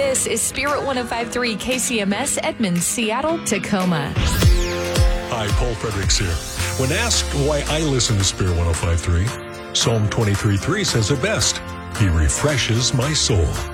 This is Spirit 105.3 KCMS, Edmond, Seattle, Tacoma. Hi, Paul Fredericks here. When asked why I listen to Spirit 105.3, Psalm 23:3 says it best. He refreshes my soul.